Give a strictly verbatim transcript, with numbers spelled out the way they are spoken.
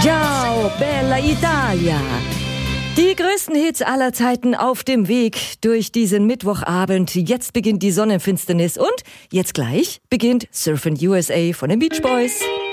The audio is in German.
Ciao, bella Italia! Die größten Hits aller Zeiten auf dem Weg durch diesen Mittwochabend. Jetzt beginnt die Sonnenfinsternis und jetzt gleich beginnt Surfin' U S A von den Beach Boys.